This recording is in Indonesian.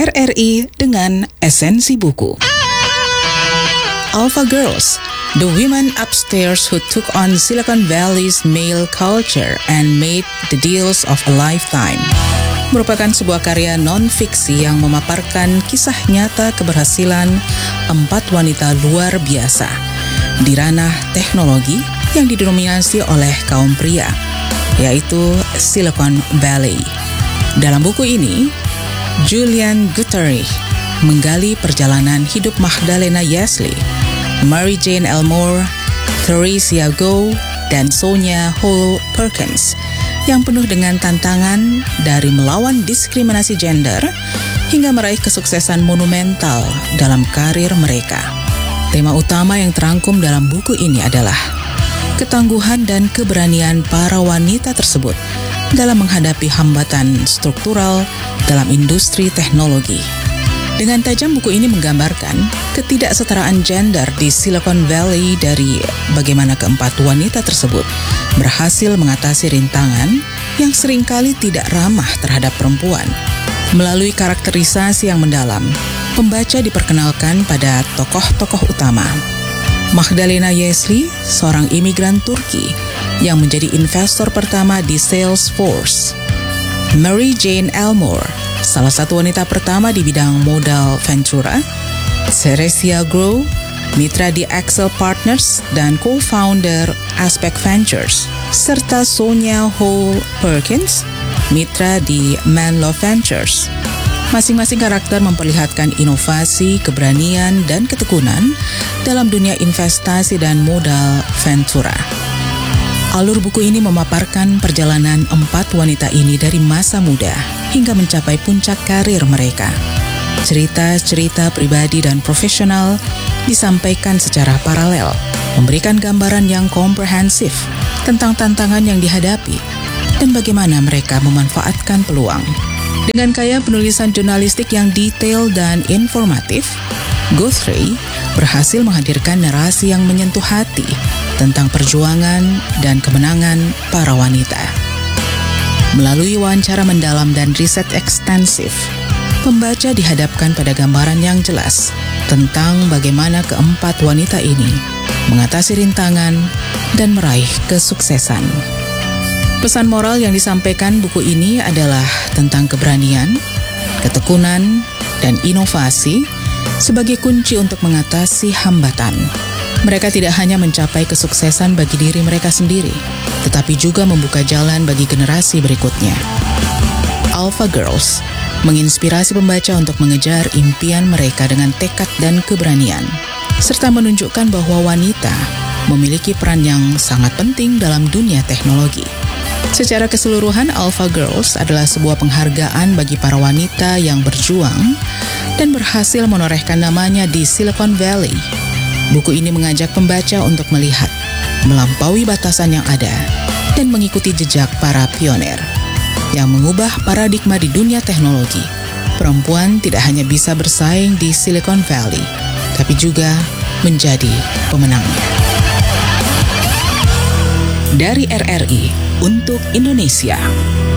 RRI dengan esensi buku. Alpha Girls, the women upstairs who took on Silicon Valley's male culture and made the deals of a lifetime, merupakan sebuah karya non-fiksi yang memaparkan kisah nyata keberhasilan 4 wanita luar biasa di ranah teknologi yang didominasi oleh kaum pria, yaitu Silicon Valley. Dalam buku ini, Julian Guthrie menggali perjalanan hidup Magdalena Yesley, Mary Jane Elmore, Theresia Gow, dan Sonia Hall Perkins yang penuh dengan tantangan dari melawan diskriminasi gender hingga meraih kesuksesan monumental dalam karir mereka. Tema utama yang terangkum dalam buku ini adalah ketangguhan dan keberanian para wanita tersebut dalam menghadapi hambatan struktural dalam industri teknologi. Dengan tajam buku ini menggambarkan ketidaksetaraan gender di Silicon Valley dari bagaimana keempat wanita tersebut berhasil mengatasi rintangan yang seringkali tidak ramah terhadap perempuan. Melalui karakterisasi yang mendalam, pembaca diperkenalkan pada tokoh-tokoh utama. Magdalena Yesley, seorang imigran Turki yang menjadi investor pertama di Salesforce. Mary Jane Elmore, salah satu wanita pertama di bidang modal Ventura. Theresia Gow, mitra di Accel Partners dan co-founder Aspect Ventures. Serta Sonia Hall Perkins, mitra di Menlo Ventures. Masing-masing karakter memperlihatkan inovasi, keberanian, dan ketekunan dalam dunia investasi dan modal Ventura. Alur buku ini memaparkan perjalanan 4 wanita ini dari masa muda hingga mencapai puncak karir mereka. Cerita-cerita pribadi dan profesional disampaikan secara paralel, memberikan gambaran yang komprehensif tentang tantangan yang dihadapi dan bagaimana mereka memanfaatkan peluang. Dengan gaya penulisan jurnalistik yang detail dan informatif, Guthrie berhasil menghadirkan narasi yang menyentuh hati tentang perjuangan dan kemenangan para wanita. Melalui wawancara mendalam dan riset ekstensif, pembaca dihadapkan pada gambaran yang jelas tentang bagaimana keempat wanita ini mengatasi rintangan dan meraih kesuksesan. Pesan moral yang disampaikan buku ini adalah tentang keberanian, ketekunan, dan inovasi sebagai kunci untuk mengatasi hambatan. Mereka tidak hanya mencapai kesuksesan bagi diri mereka sendiri, tetapi juga membuka jalan bagi generasi berikutnya. Alpha Girls menginspirasi pembaca untuk mengejar impian mereka dengan tekad dan keberanian, serta menunjukkan bahwa wanita memiliki peran yang sangat penting dalam dunia teknologi. Secara keseluruhan, Alpha Girls adalah sebuah penghargaan bagi para wanita yang berjuang dan berhasil menorehkan namanya di Silicon Valley. Buku ini mengajak pembaca untuk melihat, melampaui batasan yang ada, dan mengikuti jejak para pionir yang mengubah paradigma di dunia teknologi. Perempuan tidak hanya bisa bersaing di Silicon Valley, tapi juga menjadi pemenangnya. Dari RRI untuk Indonesia.